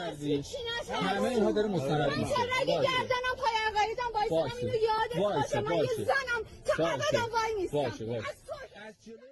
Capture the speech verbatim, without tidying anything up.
کردی همه اینها داره مستند میشه. من چرا اگه گردنم پای عقایدم وایسادم اینو یادت باشه من یه زنم چقدر آدم وای نیستم. باشه باشه.